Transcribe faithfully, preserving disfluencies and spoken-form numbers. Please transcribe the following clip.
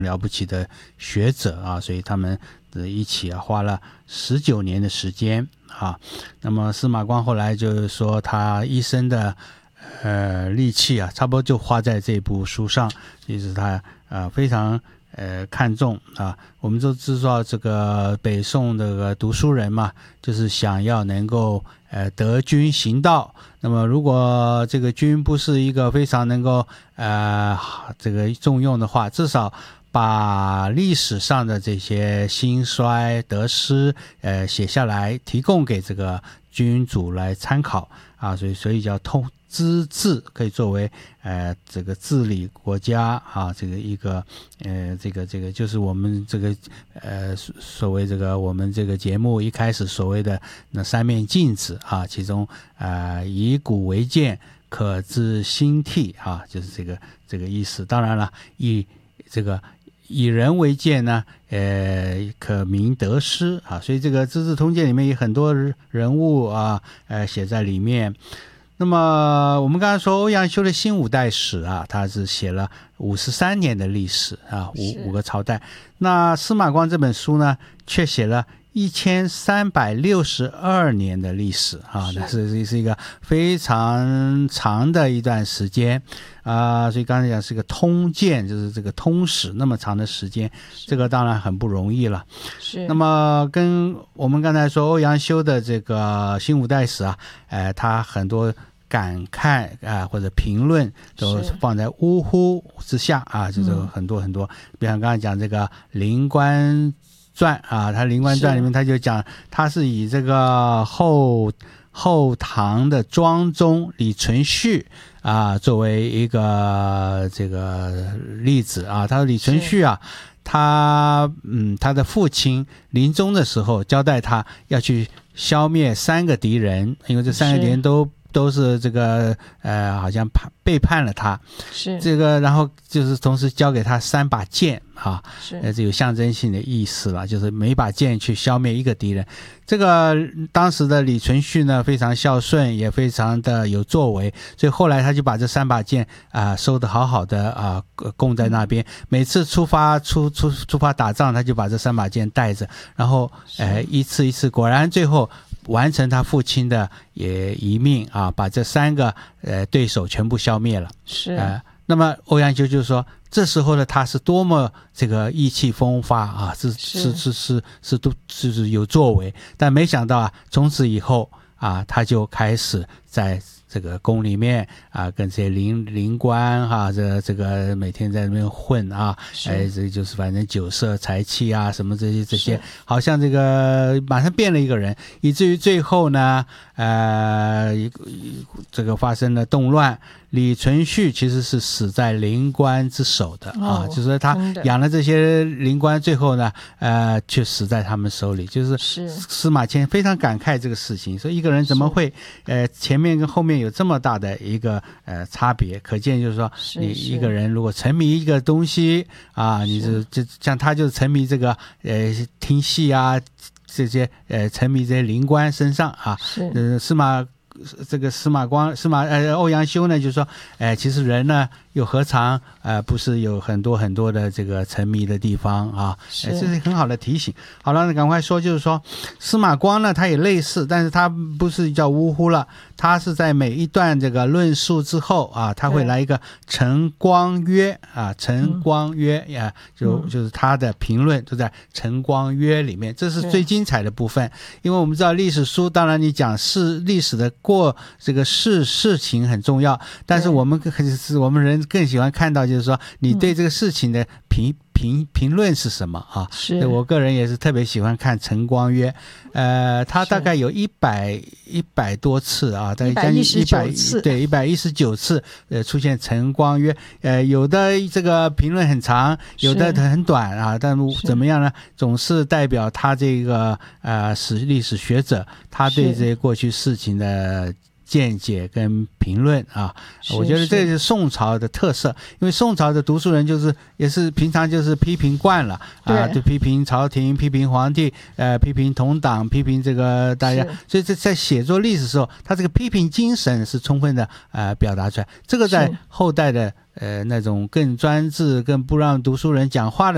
了不起的学者啊，所以他们一起啊花了十九年的时间啊。那么司马光后来就是说，他一生的呃力气啊，差不多就花在这部书上，也是他呃非常呃看重啊。我们都知道这个北宋这个读书人嘛，就是想要能够呃得君行道。那么如果这个君不是一个非常能够呃这个重用的话，至少把历史上的这些兴衰得失呃写下来，提供给这个君主来参考啊，所以所以叫通知治，可以作为呃这个治理国家啊，这个一个呃这个这个就是我们这个呃所谓这个我们这个节目一开始所谓的那三面镜子啊，其中呃以古为鉴，可知兴替啊，就是这个这个意思。当然了，以这个以人为鉴呢，呃，可明得失啊，所以这个《资治通鉴》里面有很多人物啊，呃，写在里面。那么我们刚才说欧阳修的《新五代史》啊，他是写了五十三年的历史啊，五五个朝代。那司马光这本书呢，却写了一千三百六十二年的历史啊，那是是一个非常长的一段时间啊、呃，所以刚才讲是个通鉴，就是这个通史那么长的时间，这个当然很不容易了。 是。 那么跟我们刚才说欧阳修的这个《新五代史》啊，呃，他很多感慨啊、呃、或者评论都放在呜呼之下啊，就是很多很多，嗯、比方刚才讲这个灵官传啊，他灵官传里面他就讲，他是以这个后后唐的庄宗李存勖啊作为一个这个例子啊。他说李存勖啊，他嗯他的父亲临终的时候交代他要去消灭三个敌人，因为这三个敌人都都是这个呃，好像背叛了他， 是这个，然后就是同时交给他三把剑啊， 是呃，这有象征性的意思了，就是每把剑去消灭一个敌人。这个当时的李存勖呢，非常孝顺，也非常的有作为，所以后来他就把这三把剑啊、呃、收得好好的啊、呃，供在那边。每次出发出出出发打仗，他就把这三把剑带着，然后呃一次一次，果然最后完成他父亲的也遗命啊，把这三个呃对手全部消灭了。 是呃，那么欧阳修就说，这时候的他是多么这个意气风发啊，是是是是是都就是有作为，但没想到啊，从此以后啊，他就开始在这个宫里面啊，跟这些灵灵官哈、啊，这这个每天在那边混啊，哎，这就是反正酒色财气啊，什么这些这些，好像这个马上变了一个人，以至于最后呢，呃，这个发生了动乱。李存勖其实是死在灵官之手的、哦、啊，就是说他养了这些灵官，最后呢，呃，却死在他们手里。就是司马迁非常感慨这个事情，说一个人怎么会，呃，前面跟后面有这么大的一个呃差别？可见就是说，你一个人如果沉迷一个东西啊，你就就像他就是沉迷这个呃听戏啊，这些呃沉迷这些灵官身上啊，呃司马。这个司马光、司马呃欧阳修呢，就是说，哎、呃，其实人呢又何尝呃不是有很多很多的这个沉迷的地方啊？呃、这是很好的提醒。好了，那赶快说，就是说司马光呢，他也类似，但是他不是叫呜呼了，他是在每一段这个论述之后啊，他会来一个陈光约啊，陈光约啊，就就是他的评论都在陈光约里面，这是最精彩的部分。因为我们知道历史书，当然你讲是历史的过这个事事情很重要，但是我们是我们人更喜欢看到，就是说你对这个事情的评评评论是什么啊？是我个人也是特别喜欢看陈光约，呃，他大概有一百一百多次啊，大概将近一百对一百一十九次呃出现陈光约，呃，有的这个评论很长，有的很短啊，但怎么样呢？总是代表他这个呃史历史学者他对这些过去事情的见解跟评论啊，我觉得这是宋朝的特色，因为宋朝的读书人就是也是平常就是批评惯了啊，就批评朝廷、批评皇帝、呃批评同党、批评这个大家，所以在在写作历史的时候，他这个批评精神是充分的呃表达出来。这个在后代的呃那种更专制、更不让读书人讲话的